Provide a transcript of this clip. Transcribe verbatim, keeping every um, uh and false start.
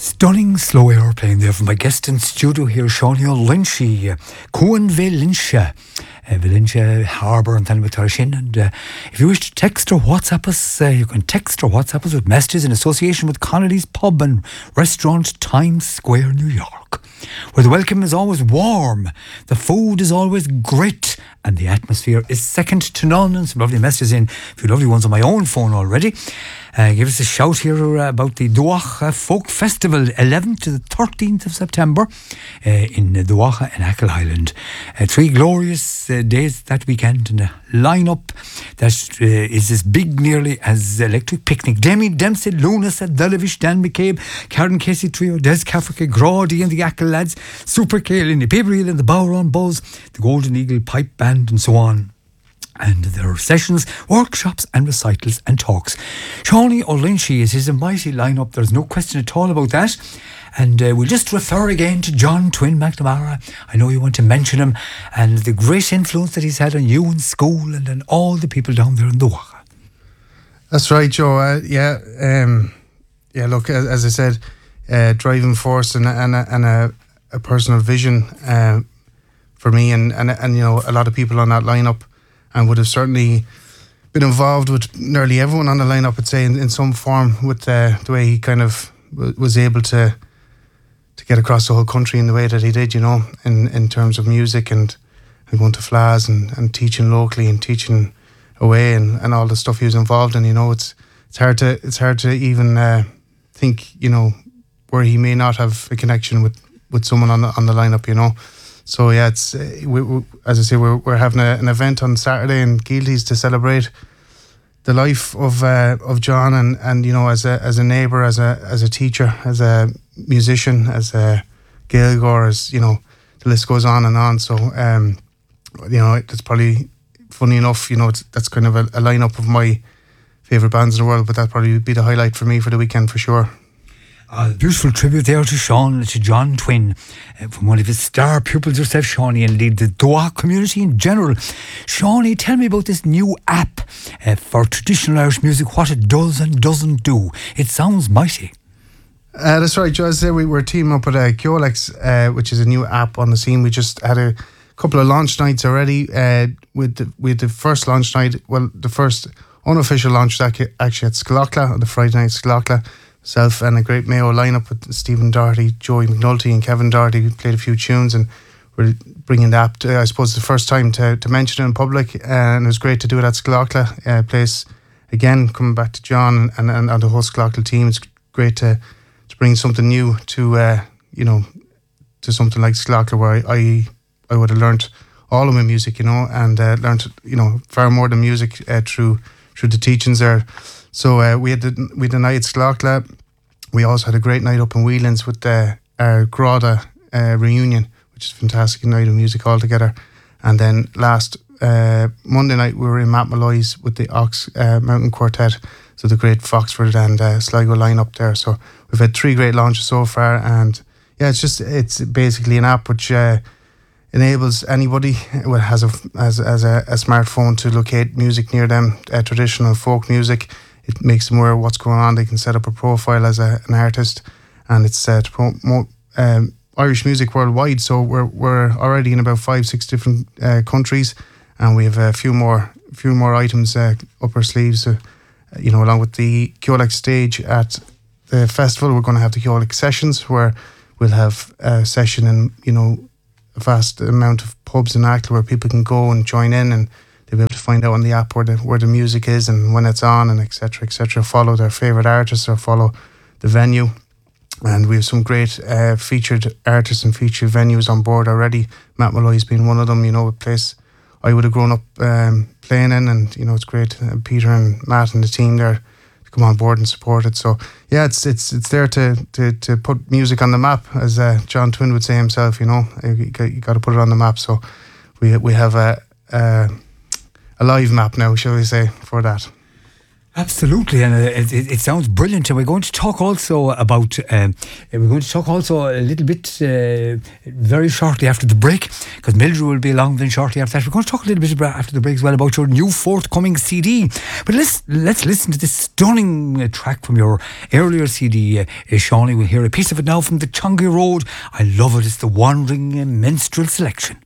Stunning slow airplane there from my guest in studio here, Seánie Ó Lynchy, Cuan Valentia, Valentia Harbour and Thanamatarashin. And uh, if you wish to text or WhatsApp us, uh, you can text or WhatsApp us with messages in association with Connolly's Pub and Restaurant, Times Square, New York, where the welcome is always warm, the food is always great, and the atmosphere is second to none. And some lovely messages in, a few lovely ones on my own phone already. Uh, give us a shout here uh, about the Duacha uh, Folk Festival, eleventh to the thirteenth of September uh, in uh, Duacha in Achill Island. Uh, three glorious uh, days that weekend, and a line-up that uh, is as big nearly as Electric Picnic. Demi Dempsey, Luna said, Delavish, Dan McCabe, Karen Casey Trio, Des Cafrica, Grawdy and the Achill Lads, Super Kale in the Paperreel and the Bowron Buzz, the Golden Eagle Pipe Band and so on. And there are sessions, workshops and recitals and talks. Seánie Ó Lynchy is his mighty line-up, there's no question at all about that. And uh, we'll just refer again to John Twin McNamara. I know you want to mention him and the great influence that he's had on you in school and on all the people down there in Duacha. That's right, Joe. Uh, yeah, um, yeah. Look, as, as I said, uh, driving force and and a, and a, a personal vision uh, for me, and, and and you know a lot of people on that lineup. And would have certainly been involved with nearly everyone on the lineup, I'd say, in, in some form, with uh, the way he kind of w- was able to to get across the whole country in the way that he did, you know, in, in terms of music and, and going to Flas and, and teaching locally and teaching away and, and all the stuff he was involved in. You know, it's it's hard to it's hard to even uh, think, you know, where he may not have a connection with, with someone on the on the lineup, you know. So yeah, it's uh, we, we, as I say, we're we're having a, an event on Saturday in Geelties to celebrate the life of uh, of John, and, and you know, as a as a neighbour, as a as a teacher, as a musician, as a Gaeilgeoir, as you know, the list goes on and on. So um, you know, it's probably funny enough, you know, it's, that's kind of a, a lineup of my favourite bands in the world, but that probably would be the highlight for me for the weekend for sure. A beautiful tribute there to Sean, to John Twin, uh, from one of his star pupils yourself, Seánie, and indeed the Duacha community in general. Seánie, tell me about this new app uh, for traditional Irish music, what it does and doesn't do. It sounds mighty. Uh, that's right, Joe. As I say, we were teaming up with uh, Kyolex, uh, which is a new app on the scene. We just had a couple of launch nights already. Uh, with, the, with the first launch night, well, the first unofficial launch was actually at Scalacla, on the Friday night Scalacla. Myself and a great Mayo lineup with Stephen Doherty, Joey McNulty and Kevin Doherty. We played a few tunes and we're bringing the app to, I suppose, the first time to, to mention it in public, uh, and it was great to do it at Scalacla uh, place again, coming back to John and, and, and the whole Scalacla team. It's great to to bring something new to uh, you know to something like Scalacla, where I, I I would have learnt all of my music, you know, and uh, learnt you know far more than music uh, through through the teachings there. So uh, we had the we had the night at Scalacla. We also had a great night up in Whelan's with uh, our Grada uh, reunion, which is a fantastic night of music altogether. And then last uh, Monday night we were in Matt Malloy's with the Ox uh, Mountain Quartet, so the great Foxford and uh, Sligo line up there. So we've had three great launches so far, and yeah, it's just it's basically an app which uh, enables anybody who has a has, has a, a smartphone to locate music near them, uh, traditional folk music. It makes them aware of what's going on. They can set up a profile as a, an artist, and it's uh, to promote um, Irish music worldwide. So we're we're already in about five, six different uh, countries, and we have a few more few more items uh, up our sleeves. Uh, you know, along with the Kyolex stage at the festival, we're going to have the Kyolex sessions, where we'll have a session in you know a vast amount of pubs in Achill where people can go and join in, and they'll be able to find out on the app where the where the music is and when it's on, and et cetera, et cetera. Follow their favourite artists or follow the venue. And we have some great uh, featured artists and featured venues on board already. Matt Malloy's been one of them, you know, a place I would have grown up um, playing in, and, you know, it's great. Uh, Peter and Matt and the team there to come on board and support it. So, yeah, it's it's it's there to to, to put music on the map, as uh, John Twin would say himself, you know. You got, you got to put it on the map. So we we have a... a a live map now, shall we say, for that. Absolutely, and uh, it, it, it sounds brilliant. And we're going to talk also about, um, we're going to talk also a little bit uh, very shortly after the break, because Mildred will be along then shortly after that. We're going to talk a little bit about, after the break as well about your new forthcoming C D. But let's let's listen to this stunning uh, track from your earlier C D, uh, uh, Shawnee. We'll hear a piece of it now from the Chongi Road. I love it. It's the Wandering uh, Minstrel Selection.